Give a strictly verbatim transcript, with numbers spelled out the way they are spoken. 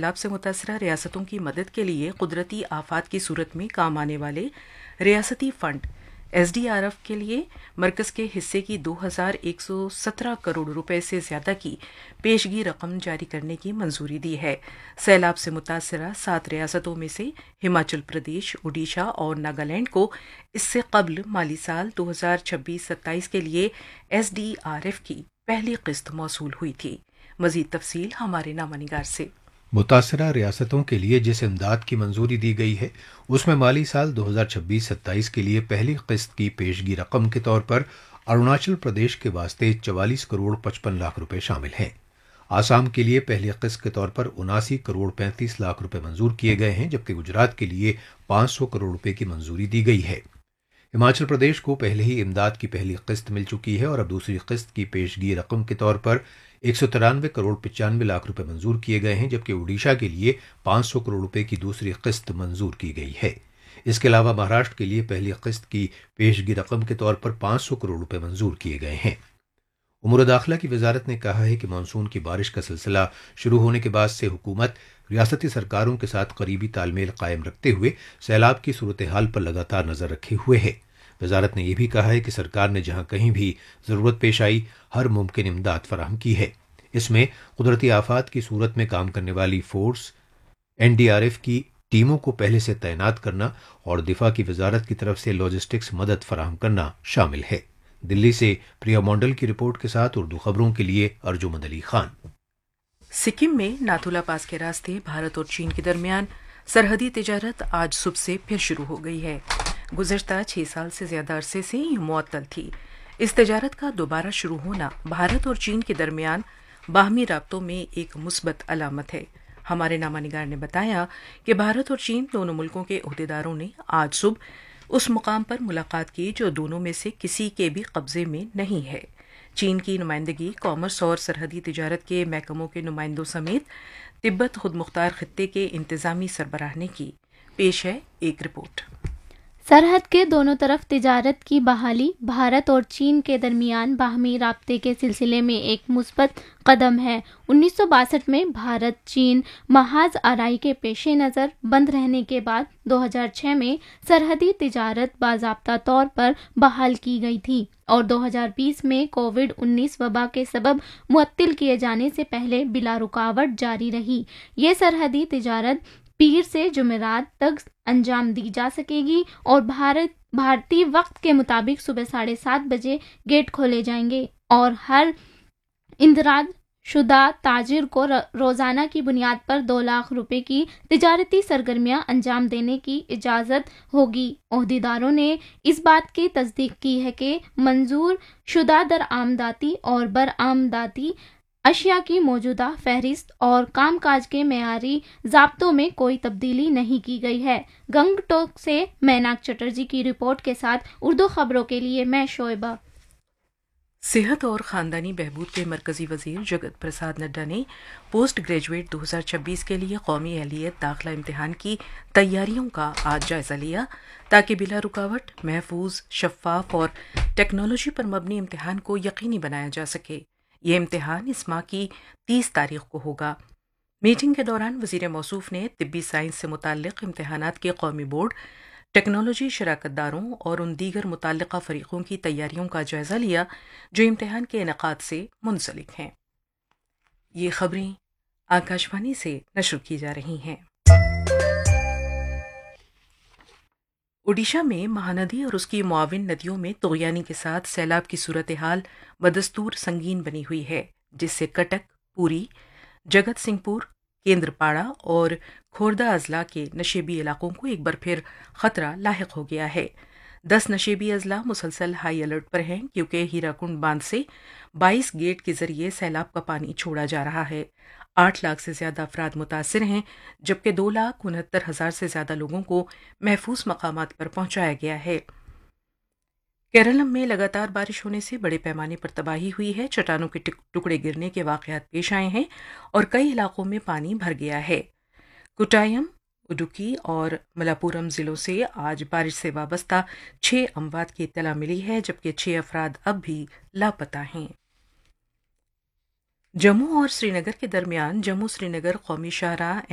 سیلاب سے متاثرہ ریاستوں کی مدد کے لیے قدرتی آفات کی صورت میں کام آنے والے ریاستی fund S D R F کے لیے مرکز کے حصے کی دو ہزار ایک سو سترہ کروڑ روپے سے زیادہ کی پیشگی رقم جاری کرنے کی منظوری دی ہے۔ سیلاب سے متاثرہ سات ریاستوں میں سے ہماچل پردیش، اوڈیشہ اور ناگالینڈ کو اس سے قبل مالی سال دو ہزار چھبیس ستائیس کے لیے ایس ڈی آر ایف کی پہلی قسط موصول ہوئی تھی۔ مزید تفصیل ہمارے نامہ نگار سے۔ متاثرہ ریاستوں کے لیے جس امداد کی منظوری دی گئی ہے اس میں مالی سال دو ہزار چھبیس ستائیس کے لیے پہلی قسط کی پیشگی رقم کے طور پر اروناچل پردیش کے واسطے چوالیس کروڑ پچپن لاکھ روپے شامل ہیں۔ آسام کے لیے پہلی قسط کے طور پر اناسی کروڑ پینتیس لاکھ روپے منظور کیے گئے ہیں، جبکہ گجرات کے لیے پانچ سو کروڑ روپے کی منظوری دی گئی ہے۔ ہماچل پردیش کو پہلے ہی امداد کی پہلی قسط مل چکی ہے اور اب دوسری قسط کی پیشگی رقم کے طور پر ایک سو ترانوے کروڑ پچانوے لاکھ روپے منظور کیے گئے ہیں، جبکہ اوڈیشہ کے لیے پانچ سو کروڑ روپے کی دوسری قسط منظور کی گئی ہے۔ اس کے علاوہ مہاراشٹر کے لیے پہلی قسط کی پیشگی رقم کے طور پر پانچ سو کروڑ روپے منظور کیے گئے ہیں۔ امور داخلہ کی وزارت نے کہا ہے کہ مانسون کی بارش کا سلسلہ شروع ہونے کے بعد سے حکومت ریاستی سرکاروں کے ساتھ قریبی تال میل قائم رکھتے ہوئے سیلاب کی صورتحال پر لگاتار نظر رکھے ہوئے ہے۔ وزارت نے یہ بھی کہا ہے کہ سرکار نے جہاں کہیں بھی ضرورت پیش آئی ہر ممکن امداد فراہم کی ہے۔ اس میں قدرتی آفات کی صورت میں کام کرنے والی force, N D R F کی ٹیموں کو پہلے سے تعینات کرنا اور دفاع کی وزارت کی طرف سے لاجسٹکس مدد فراہم کرنا شامل ہے۔ دلی سے پریا مونڈل کی رپورٹ کے ساتھ اردو خبروں کے لیے ارجمند علی خان۔ سکم میں ناتھولا پاس کے راستے بھارت اور چین کے درمیان سرحدی تجارت آج صبح سے پھر شروع ہو گئی ہے۔ گزشتہ چھ سال سے زیادہ عرصے سے یہ معطل تھی۔ اس تجارت کا دوبارہ شروع ہونا بھارت اور چین کے درمیان باہمی رابطوں میں ایک مثبت علامت ہے۔ ہمارے نامہ نگار نے بتایا کہ بھارت اور چین دونوں ملکوں کے عہدیداروں نے آج صبح اس مقام پر ملاقات کی جو دونوں میں سے کسی کے بھی قبضے میں نہیں ہے۔ چین کی نمائندگی کامرس اور سرحدی تجارت کے محکموں کے نمائندوں سمیت تبت خود مختار خطے کے انتظامی سربراہ نے کی۔ پیش ہے ایک رپورٹ۔ سرحد کے دونوں طرف تجارت کی بحالی بھارت اور چین کے درمیان باہمی رابطے کے سلسلے میں ایک مثبت قدم ہے۔ انیس سو باسٹھ میں بھارت چین محاذ آرائی کے پیش نظر بند رہنے کے بعد دو ہزار چھ میں سرحدی تجارت باضابطہ طور پر بحال کی گئی تھی اور دو ہزار بیس میں کووڈ انیس وبا کے سبب معطل کیے جانے سے پہلے بلا رکاوٹ جاری رہی۔ یہ سرحدی تجارت پیر سے جمعرات تک انجام دی جا سکے گی اور بھارت بھارتی وقت کے مطابق صبح ساڑھے سات بجے گیٹ کھولے جائیں گے اور ہر اندراج شدہ تاجر کو روزانہ کی بنیاد پر دو لاکھ روپے کی تجارتی سرگرمیاں انجام دینے کی اجازت ہوگی۔ عہدیداروں نے اس بات کی تصدیق کی ہے کہ منظور شدہ درآمداتی اور برآمداتی اشیاء کی موجودہ فہرست اور کام کاج کے معیاری ضابطوں میں کوئی تبدیلی نہیں کی گئی ہے۔ گنگ ٹوک سے میناک چٹرجی کی رپورٹ کے ساتھ اردو خبروں کے لیے میں شعیبہ۔ صحت اور خاندانی بہبود کے مرکزی وزیر جگت پرساد نڈا نے پوسٹ گریجویٹ دو ہزار چھبیس کے لیے قومی اہلیت داخلہ امتحان کی تیاریوں کا آج جائزہ لیا تاکہ بلا رکاوٹ، محفوظ، شفاف اور ٹیکنالوجی پر مبنی امتحان کو یقینی بنایا جا سکے۔ یہ امتحان اس ماہ کی تیس تاریخ کو ہوگا۔ میٹنگ کے دوران وزیر موصوف نے طبی سائنس سے متعلق امتحانات کے قومی بورڈ، ٹیکنالوجی شراکت داروں اور ان دیگر متعلقہ فریقوں کی تیاریوں کا جائزہ لیا جو امتحان کے انعقاد سے منسلک ہیں۔ یہ خبریں آکاشوانی سے نشر کی جا رہی ہیں۔ اوڈیشہ میں مہاندی اور اس کی معاون ندیوں میں طغیانی کے ساتھ سیلاب کی صورتحال بدستور سنگین بنی ہوئی ہے، جس سے کٹک، پوری، جگت سنگھ پور، کیندر پاڑا اور کھوردہ اضلاع کے نشیبی علاقوں کو ایک بار پھر خطرہ لاحق ہو گیا ہے۔ دس نشیبی اضلاع مسلسل ہائی الرٹ پر ہیں کیونکہ ہیراکنڈ باندھ سے بائیس گیٹ کے ذریعے سیلاب کا پانی چھوڑا جا رہا ہے۔ آٹھ لاکھ سے زیادہ افراد متاثر ہیں جبکہ دو لاکھ انہتر ہزار سے زیادہ لوگوں کو محفوظ مقامات پر پہنچایا گیا ہے۔ کیرالم میں لگاتار بارش ہونے سے بڑے پیمانے پر تباہی ہوئی ہے، چٹانوں کے ٹکڑے گرنے کے واقعات پیش آئے ہیں اور کئی علاقوں میں پانی بھر گیا ہے۔ کوٹائم، اڈوکی اور ملاپورم ضلعوں سے آج بارش سے وابستہ چھ اموات کی اطلاع ملی ہے جبکہ چھ افراد اب بھی لاپتہ ہیں۔ جموں اور سری نگر کے درمیان جموں سری نگر قومی شاہراہ